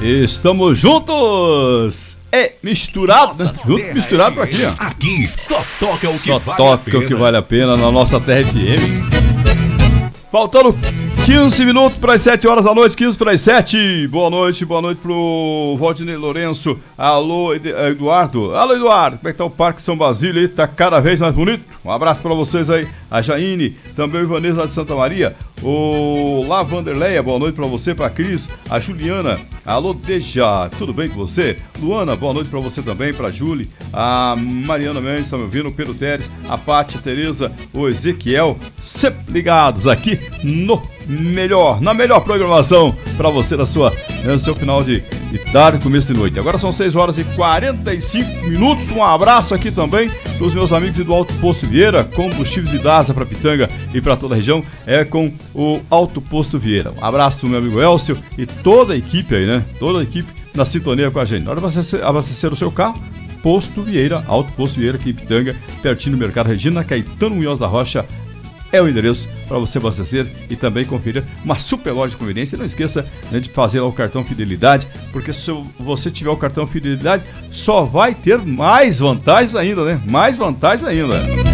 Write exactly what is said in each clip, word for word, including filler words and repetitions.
Estamos juntos! É misturado, né? Junto, misturado por aqui, ó. Aqui só toca o que Só vale toca a pena. o que vale a pena na nossa Terra F M. Faltando quinze minutos para as sete horas da noite, quinze para as sete. Boa noite, boa noite pro Valdinei Lourenço. Alô, Eduardo. Alô, Eduardo. Como é que tá o Parque São Basílio aí? Tá cada vez mais bonito. Um abraço para vocês aí. A Jaine, também o Ivanês lá de Santa Maria. O Lavanderleia, boa noite para você, para Cris. A Juliana. Alô, Deja. Tudo bem com você? Luana, boa noite para você também, para Júlia. A Mariana Mendes, tá me ouvindo? O Pedro Teres. A Pátia, a Tereza, o Ezequiel. Sempre ligados aqui no melhor, na melhor programação para você na sua, no seu final de, de tarde, começo de noite. Agora são seis horas e quarenta e cinco minutos. Um abraço aqui também dos meus amigos do Alto Posto Vieira, combustíveis de Dasa para Pitanga e para toda a região, é com o Alto Posto Vieira. Um abraço do meu amigo Elcio e toda a equipe aí, né? Toda a equipe na sintonia com a gente. Na hora de abastecer, abastecer o seu carro, Posto Vieira, Alto Posto Vieira aqui em Pitanga, pertinho do Mercado Regina Caetano Munhoz da Rocha. É o endereço para você abastecer e também conferir uma super loja de conveniência. E não esqueça, né, de fazer lá o cartão Fidelidade, porque se você tiver o cartão Fidelidade, só vai ter mais vantagens ainda, né? Mais vantagens ainda.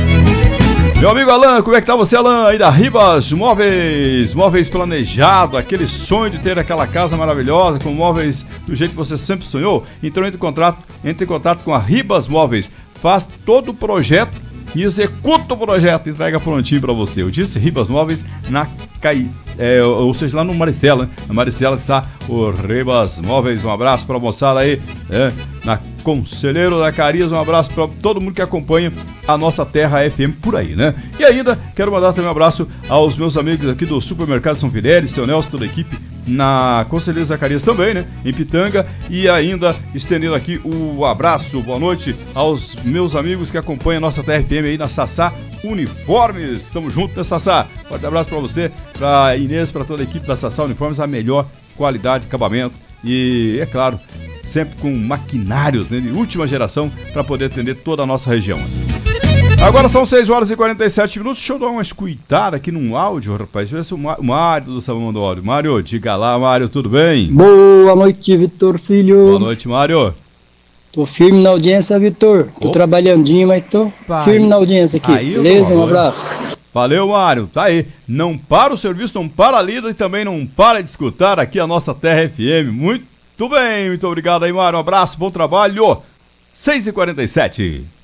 Meu amigo Alan, como é que tá você, Alan? Aí da Ribas Móveis, móveis planejado, aquele sonho de ter aquela casa maravilhosa, com móveis do jeito que você sempre sonhou. Então entre em contato, entre em contato com a Ribas Móveis, faz todo o projeto e executa o projeto, entrega prontinho pra você. Eu disse Ribas Móveis na Cai, é, ou seja, lá no Maristela, né? Na Maristela está o Ribas Móveis. Um abraço pra moçada aí, é, na Conselheiro da Carias. Um abraço pra todo mundo que acompanha a nossa Terra F M por aí, né? E ainda quero mandar também um abraço aos meus amigos aqui do Supermercado São Fidélis, seu Nelson, toda a equipe, na Conselheiro Zacarias também, né? Em Pitanga. E ainda estendendo aqui o abraço, boa noite aos meus amigos que acompanham a nossa Terra F M aí na Sassá Uniformes. Estamos juntos, né, Sassá? Forte abraço pra você, pra Inês, pra toda a equipe da Sassá Uniformes, a melhor qualidade de acabamento e, é claro, sempre com maquinários, né, de última geração para poder atender toda a nossa região. Agora são seis horas e quarenta e sete minutos. Deixa eu dar uma escutada aqui num áudio, rapaz. Deixa eu ver se o Mário do Sabão do Áudio. Mário, diga lá, Mário, tudo bem? Boa noite, Vitor Filho. Boa noite, Mário. Tô firme na audiência, Vitor. Tô oh. trabalhandinho, mas tô Pai. firme na audiência aqui. Aí, beleza? Um abraço. Valeu, Mário. Tá aí. Não para o serviço, não para a lida e também não para de escutar aqui a nossa Terra F M. Muito bem, muito obrigado aí, Mário. Um abraço, bom trabalho. seis e quarenta e sete.